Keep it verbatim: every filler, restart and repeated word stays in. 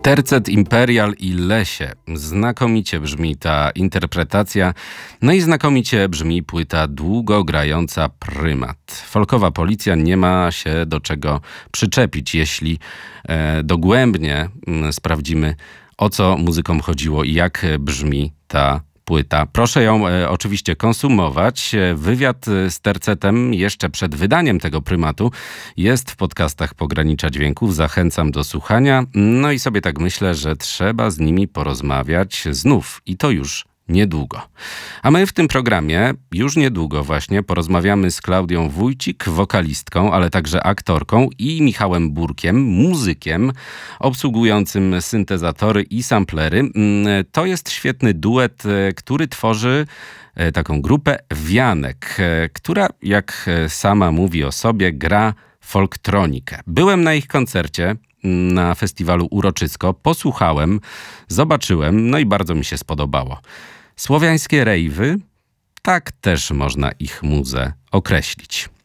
Tercet Imperial i Lesie. Znakomicie brzmi ta interpretacja, no i znakomicie brzmi płyta długo grająca Prymat. Folkowa Policja nie ma się do czego przyczepić, jeśli e, dogłębnie m, sprawdzimy, o co muzykom chodziło i jak brzmi ta płyta. Proszę ją e, oczywiście konsumować. Wywiad z Tercetem jeszcze przed wydaniem tego Prymatu jest w podcastach Pogranicza Dźwięków. Zachęcam do słuchania. No i sobie tak myślę, że trzeba z nimi porozmawiać znów i to już niedługo. A my w tym programie już niedługo właśnie porozmawiamy z Klaudią Wójcik, wokalistką, ale także aktorką, i Michałem Burkiem, muzykiem obsługującym syntezatory i samplery. To jest świetny duet, który tworzy taką grupę Wianek, która, jak sama mówi o sobie, gra folktronikę. Byłem na ich koncercie na festiwalu Uroczysko, posłuchałem, zobaczyłem, no i bardzo mi się spodobało. Słowiańskie rejwy, tak też można ich muzę określić.